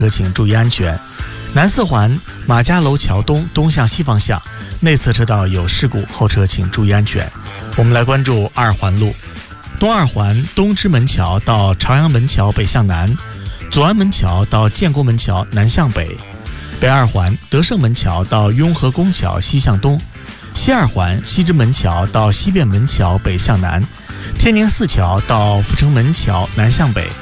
请注意安全。南四环马家楼桥东向西方向内侧车道有事故，后车请注意安全。我们来关注二环路，东二环东直门桥到朝阳门桥北向南，左安门桥到建国门桥南向北，北二环德胜门桥到雍和宫桥西向东，西二环西直门桥到西便门桥北向南，天宁四桥到阜成门桥南向北。